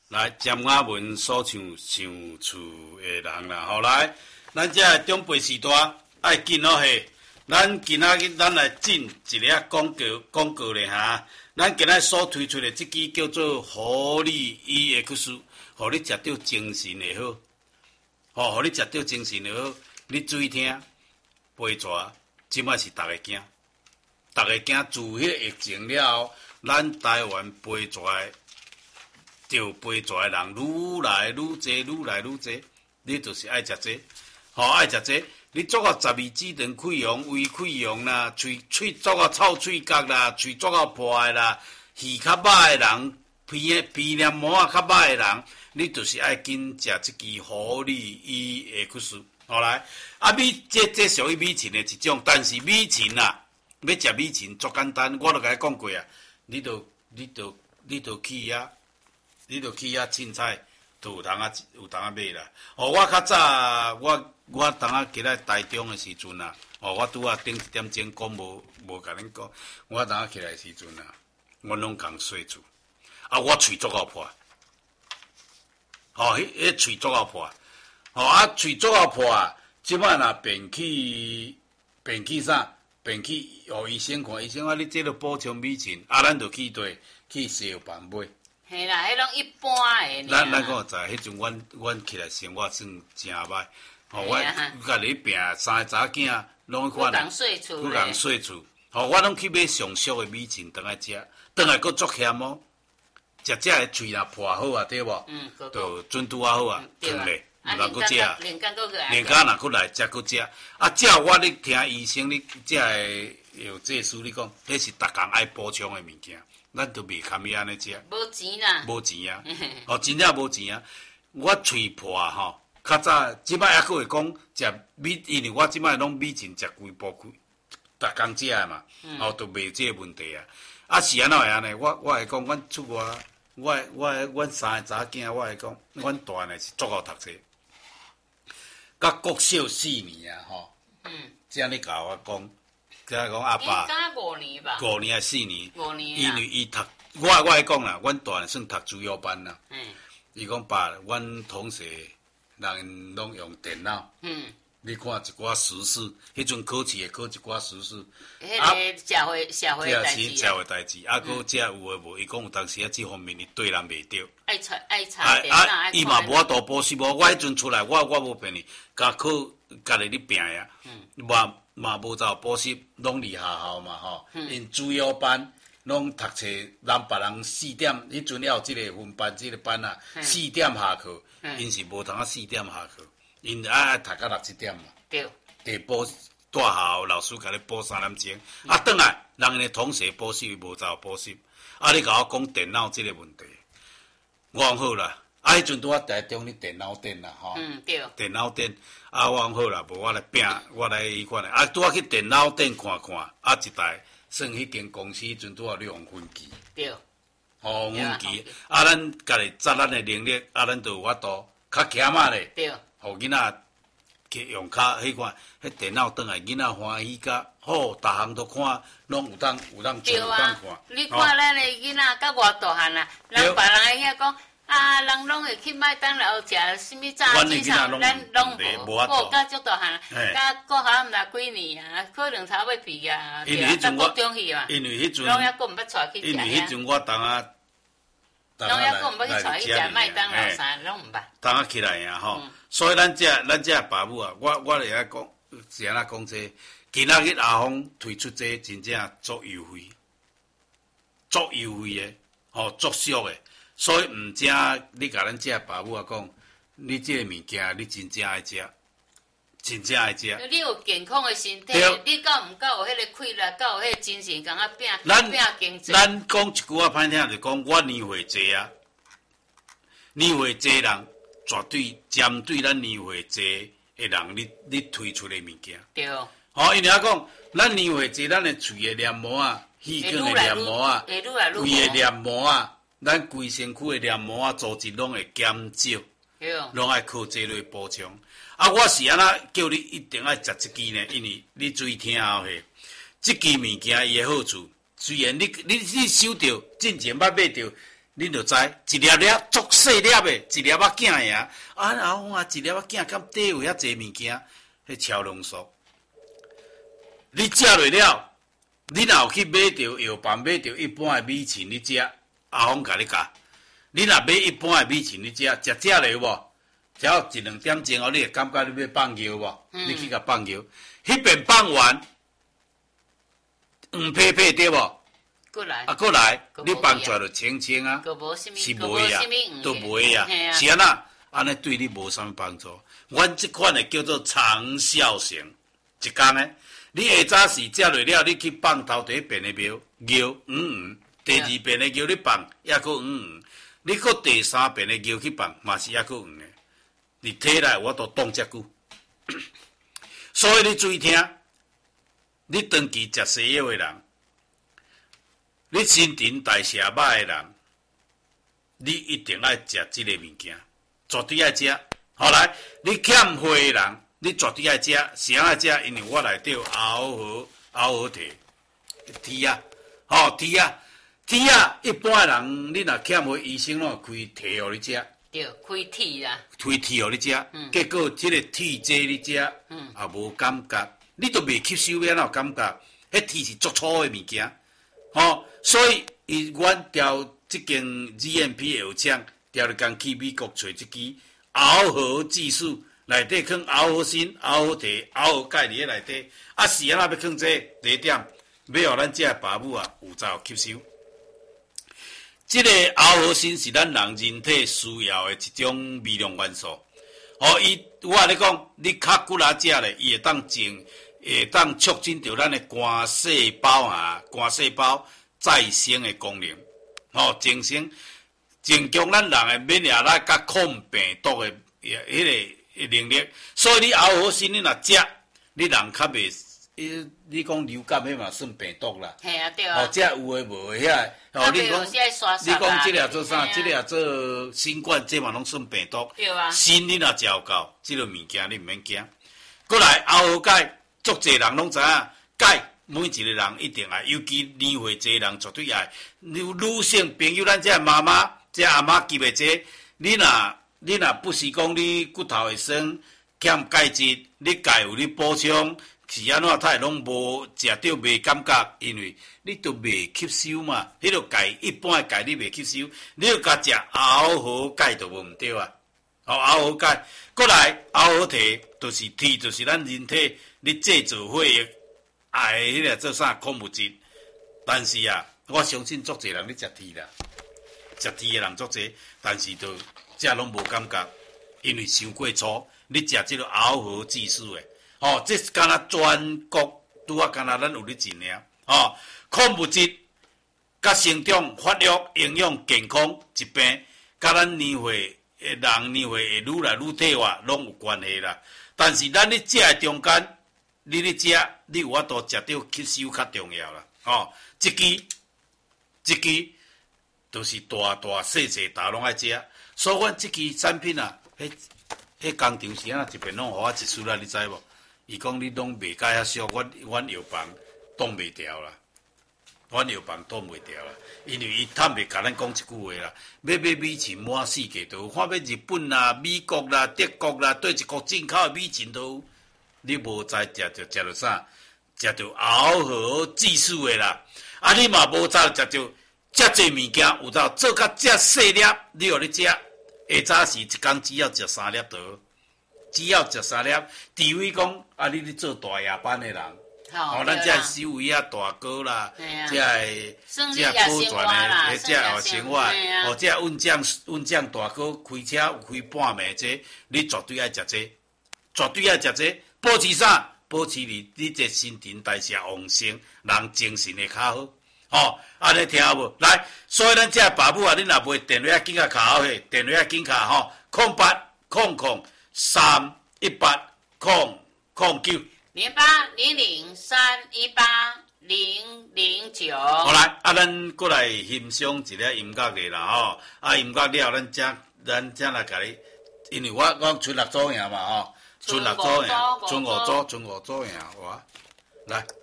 来，尖牙文所唱上厝的人啦，吼来，咱这长辈时代爱紧哦嘿。咱今仔日咱来进一个广告咧哈。咱今仔所推出的这支叫做活力 EX， 互你食到精神会好，互你食到精神会好。你注意听，杯蛇即摆是逐个惊，自迄个疫情了后，咱台湾杯蛇的。着杯蛇的人愈来愈侪，你就是爱食这，爱食这。你做到12指肠溃疡、胃溃疡啦，喙做到臭喙角啦，喙做到破的啦，鼻较歹的人，鼻黏膜啊较歹的人，你就是爱紧食这支活力 EX。好来，这属于米芹的一种，但是米芹啊，要食米芹足简单，我都甲你讲过啊，你就去遐。你著去遐凊彩，就有当买啦。我较早，我当今仔台中的时阵啊，我拄啊顶一点钟讲无甲恁讲，我当起来的时阵啊，我拢共洗厝，我喙足够破，迄喙足够破，喙足够破啊，即摆若便去啥？便去医生看，医生你这个补充米芹，咱就去去西药房买。 嘿啦，迄拢一般的。 咱讲知，迄阵阮起来生活算真歹。我家己病3个查囝，拢去看。不共洗厝。我拢去买上俗的米芹，倒来食，倒来佫足咸哦。食的喙若破好啊，对无？就准拄啊好啊，烫咧，毋通佫食。 连干佫来。 连干若佫来，才佫食。食我咧听医生你这有这书你讲，迄是逐工爱补充的物件。咱都袂堪伊安尼食， 无钱啦， 无钱啊，真正无钱啊！我喙破较早，即摆还佫会讲食米，因为我即摆拢米芹食规部逐工食的嘛，都袂这个问题啊。是安怎会安尼？我会讲，阮厝外，阮3个查囝，我会讲，阮大呢是足够读册，甲国小4年啊，这样你甲我讲。即讲阿爸 5年吧 ，5年还4年 ，5年因为伊读，我会讲啦，阮大算读主要班啦。伊讲爸，阮同学人拢用电脑。你看一寡时事，迄阵考试会考一寡时事。 迄个社会代志。 社会代志，佫遮有诶无？伊讲有当时这方面伊对人袂着。 爱查电脑。 伊嘛无法度补习无？我迄阵出来，我无骗你，甲考家己咧拼呀。嘛无走补习，拢离学校嘛因主要班拢读册，人别人4点，迄阵了有即个分班，即个班啊，4点下课，因是无通4点下课，因爱读到6、7点嘛。 对。 得补大学校老师甲你补3点钟，转来人的同学补习无走补习，你甲我讲电脑即个问题，我讲好啦。迄阵拄啊台中咧电脑店啦， 对。 电脑店，我讲好啦，无我来拼，我来迄款诶。拄啊去电脑店看，一台算迄间公司，迄阵拄啊咧用分机。 对。 分机，咱家己扎咱诶能力，咱就有法度较强嘛咧。 对。 互囡仔去用较迄款，迄电脑转来，囡仔欢喜甲好，逐项都看，拢有当做有当看。 你看咱诶囡仔甲偌大汉啊，人别人会遐讲。人拢会去麦当劳食什么炸鸡啥，咱拢无甲足大汉，甲国校毋知几年啊，可能差要毕啊，甲国中去嘛， 因为迄阵， 拢还佫毋捌带去食。 因为迄阵我当啊， 拢还佫毋捌去带去食麦当劳啥，拢毋捌。 当啊起来呀所以咱这爸母啊，我会晓讲，是安怎讲这，今仔日阿峰推出这真正足优惠的，足俗的。所以毋正，你甲咱这爸母啊讲，你这个物件你真正爱食，真正爱食。 你有健康的身体，你敢毋敢有迄个气力，敢有迄个精神，敢拼经济。 咱讲一句话歹听，就讲我年岁济啊，年岁济人绝对针对咱年岁济的人，你推出的物件。 对。 因为讲，咱年岁济，咱的喙的黏膜啊，气管的黏膜啊，胃的黏膜啊。咱规身躯的黏膜啊，组织拢会减少，拢爱靠这类补充。我是安那叫你一定爱食这支呢，因为你注意听嘿，这支物件伊的好处，虽然你收到，进前捌买到， 恁就知一粒粒足细粒的，一粒仔囝呀。啊，然后啊，一粒仔囝敢底有遐济物件，迄超浓缩。你食落了，你若有去买着药房，买着一般的米芹，你食，阿峰甲你教。你若买一般的米芹，你食了无？只要一两点钟后，你会感觉你要放尿无？你去甲放尿，迄边放完，黄屁屁对无？ 过来， 过来，你放出来就清清啊，是无呀，都无呀，是安那，安尼对你无啥物帮助。阮即款的叫做长效型，一工呢，你下早时食落了，你去放头第一遍的尿，第二遍的尿你放也佫你佫第三遍的尿去放，嘛是也佫的。你体内我都冻遮久，所以你注意听，你长期食西药的人。你新陈代谢歹的人，你一定爱食这个物件，绝对爱食。后来你欠血的人，你绝对爱食，谁爱食？因为我内底有熬合体，T 啊，T 啊，一般的人，你若欠血，医生拢开 T 互你食。 对，开 T 啦。开 T 互你食，结果这个 T 剂你食，也无感觉，你都未吸收，要哪有感觉？迄 T 是足粗的物件。所以阮调即间 GMP 药厂，调了工去美国找一支熬合技术，内底放熬合锌、熬合镁、熬合钙伫内底。啊，是安那要放这第一点，要互咱这爸母有照吸收。这个熬合锌是咱人体需要的一种微量元素。我跟你讲，你较久来食咧，伊会当促进着咱的肝细胞再生的功能，增强咱人的免疫力甲抗病毒的迄个能力。所以你熬好锌，你若食，你人较袂，你讲流感迄嘛算病毒啦。 系啊，对啊。 这有诶无诶遐？你讲这俩做啥？这俩做新冠，这嘛拢算病毒。 对啊。 锌你若食有够，这个物件你毋免惊。过来熬好钙。足侪人拢知影，钙每一个人一定爱，尤其年岁侪人绝对爱。女性朋友，咱这妈妈、这阿妈记袂济，你若不是讲你骨头会酸、欠钙质，你钙有你补充，是安怎他会拢无食到袂感觉，因为你都袂吸收嘛。迄个钙一般的钙你袂吸收，你要甲食熬好钙就无毋对啊。熬好钙，过来熬好体，就是体，就是咱人体。你制造血液爱迄个做啥矿物质，但是我相信足侪人你食铁啦，食铁的人足侪，但是都食拢无感觉，因为伤过粗。你食这个熬合技术的，这是敢若全国拄啊，敢若咱有咧进尔，矿物质甲成长、发育、营养、健康、疾病，甲咱年岁会愈来愈退化，拢有关系啦。但是咱咧食的中间。你咧食，你有法度食到吸收较重要啦。一支就是大细大拢爱食。所以阮这支产品迄工厂是安一边拢互我一输啦，你知无？伊讲你拢卖甲遐俗，阮药房挡袂掉啦。因为伊坦白甲咱讲一句话啦，要买米芹满世界都有，看要日本啦、美国啦、德国啦，对一国进口的米芹都有。你无知食着啥？食着熬好技术的啦。你嘛无知食着遮济物件，有照做甲遮细粒，你互你食。下早时一工只要食3粒倒，只要食3粒。除非讲你咧做大夜班的人，咱遮收位大哥啦，遮科传的，遮生活，遮运将大哥开车有开半暝这，你绝对爱食这。保持啥？保持你这新陈代谢旺盛，人精神会较好。安尼听有无？来，所以咱这爸母你若买电话紧卡卡好去，电话紧卡0800 318 009。 0800318009。 好来，咱过来欣赏一个音乐的啦音乐了，咱才来甲你，因为我剩6组赢嘛春六组赢，春五组赢，来。